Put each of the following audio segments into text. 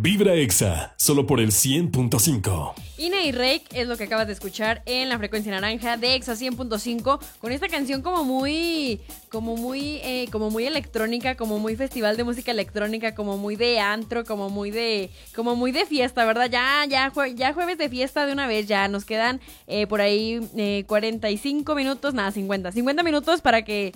Vibra Exa, solo por el 100.5. Ina y Rake es lo que acabas de escuchar en la frecuencia naranja de Exa 100.5 con esta canción como muy electrónica, como muy festival de música electrónica, como muy de antro, como muy de fiesta, ¿verdad? Ya jueves de fiesta de una vez, ya nos quedan por ahí 45 minutos, nada, 50 minutos para que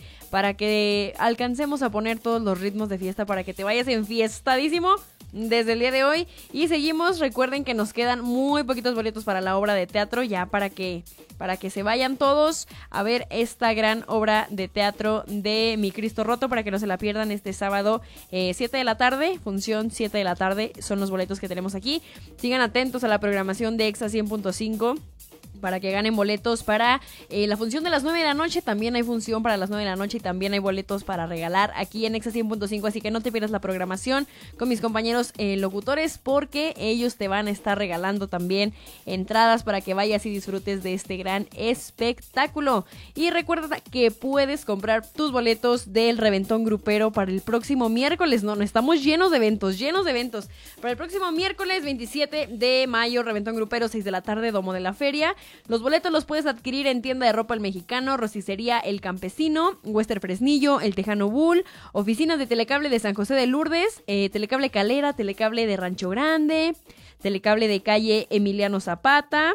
alcancemos a poner todos los ritmos de fiesta para que te vayas enfiestadísimo desde el día de hoy. Y seguimos, recuerden que nos quedan muy poquitos boletos para la obra de teatro, ya para que se vayan todos a ver esta gran obra de teatro de Mi Cristo Roto, para que no se la pierdan este sábado 7 de la tarde, función 7 de la tarde, son los boletos que tenemos aquí. Sigan atentos a la programación de Exa 100.5 para que ganen boletos para la función de las 9 de la noche. También hay función para las 9 de la noche y también hay boletos para regalar aquí en Exa 100.5, así que no te pierdas la programación con mis compañeros locutores, porque ellos te van a estar regalando también entradas para que vayas y disfrutes de este gran espectáculo. Y recuerda que puedes comprar tus boletos del Reventón Grupero para el próximo miércoles. No, estamos llenos de eventos. Para el próximo miércoles 27 de mayo, Reventón Grupero, 6 de la tarde, Domo de la Feria. Los boletos los puedes adquirir en Tienda de Ropa El Mexicano, Rosticería El Campesino, Wester Fresnillo, El Tejano Bull, oficinas de Telecable de San José de Lourdes, Telecable Calera, Telecable de Rancho Grande, Telecable de Calle Emiliano Zapata,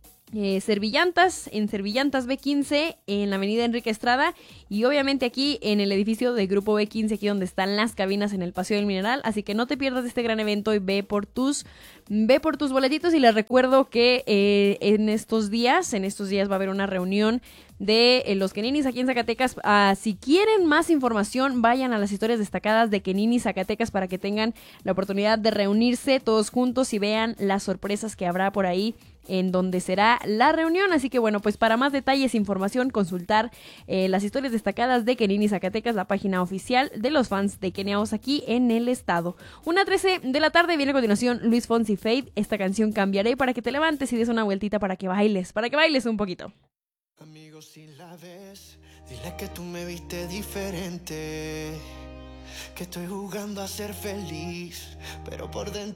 Servillantas, en Servillantas B15, en la avenida Enrique Estrada, y obviamente aquí en el edificio de Grupo B15, aquí donde están las cabinas en el Paseo del Mineral. Así que no te pierdas de este gran evento y ve por tus boletitos. Y les recuerdo que en estos días va a haber una reunión de los Keninis aquí en Zacatecas. Si quieren más información, vayan a las historias destacadas de Kenini Zacatecas para que tengan la oportunidad de reunirse todos juntos y vean las sorpresas que habrá por ahí en donde será la reunión. Así que bueno, pues para más detalles e información, consultar las historias destacadas de Kenini Zacatecas, la página oficial de los fans de Keniaos aquí en el estado. 1:13 de la tarde, viene a continuación Luis Fonsi Fade. Esta canción Cambiaré, para que te levantes y des una vueltita para que bailes un poquito. Amigo, si la ves, dile que tú me viste diferente, que estoy jugando a ser feliz, pero por dentro